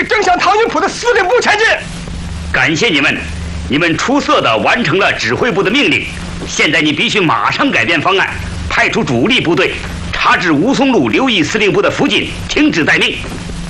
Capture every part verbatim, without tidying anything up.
正向唐营铺的司令部前进。 感谢你们，你们出色的完成了指挥部的命令。现在你必须马上改变方案，派出主力部队，插至吴淞路刘毅司令部的附近，停止待命。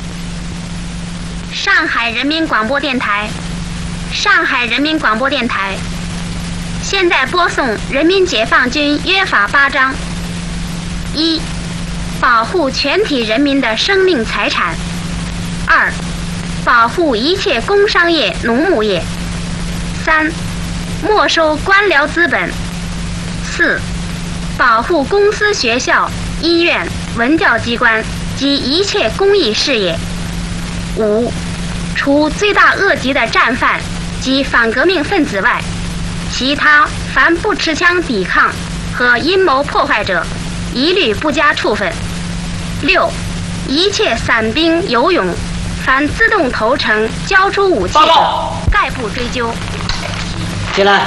上海人民广播电台，上海人民广播电台，现在播送《人民解放军约法八章》。一、保护全体人民的生命财产；二、保护一切工商业、农牧业；三、没收官僚资本；四、保护公司、学校、医院、文教机关及一切公益事业；五、除罪大恶极的战犯及反革命分子外，其他凡不持枪抵抗和阴谋破坏者，一律不加处分。六、一切散兵游勇，凡自动投诚交出武器者，概不追究。 进来。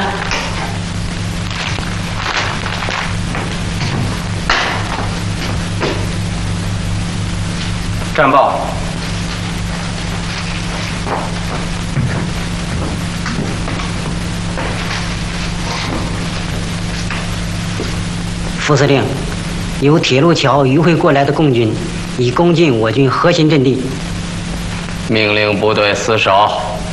战报。 副司令，由铁路桥迂回过来的共军已攻进我军核心阵地。 命令部队死守。